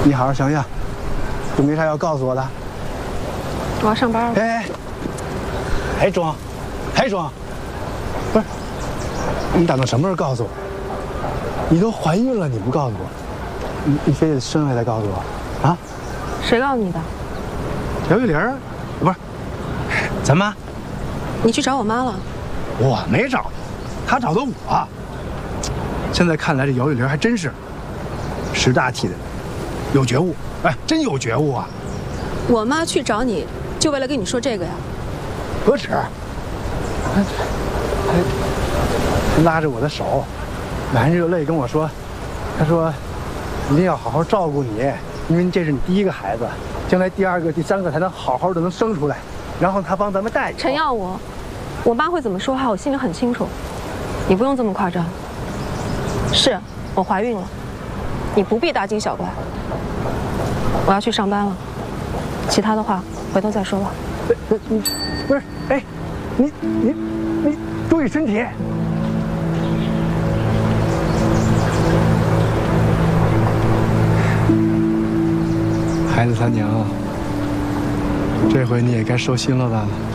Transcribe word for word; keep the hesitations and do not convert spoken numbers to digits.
你好好想想，有没啥要告诉我的？ 我要上班了。 哎，还装，还装，不是？你打算什么时候告诉我？你都怀孕了，你不告诉我，你你非得生下来再告诉我，啊？ 谁告诉你的？ 姚玉玲，不是，咱妈。 你去找我妈了？ 我没找她，她找的我。现在看来，这姚玉玲还真是识大体的，有觉悟，哎，真有觉悟啊！ 我妈去找你，就为了跟你说这个呀？ 何止！她她拉着我的手，满热泪跟我说：“她说，一定要好好照顾你，因为这是你第一个孩子，将来第二个、第三个才能好好的能生出来。然后她帮咱们带。” 陈耀武，我妈会怎么说话，我心里很清楚，你不用这么夸张。是我怀孕了，你不必大惊小怪。我要去上班了，其他的话回头再说吧。 你不是，哎，你你你注意身体。孩子他娘，这回你也该收心了吧？